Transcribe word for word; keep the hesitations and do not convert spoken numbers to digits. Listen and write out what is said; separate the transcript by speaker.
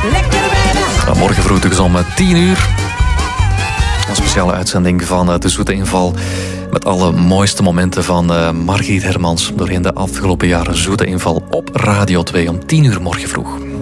Speaker 1: Nou, morgen vroeg dus om tien uur. Een speciale uitzending van De Zoete Inval. Met alle mooiste momenten van uh, Margriet Hermans. Doorheen de afgelopen jaren Zoete Inval op Radio twee om tien uur morgen vroeg.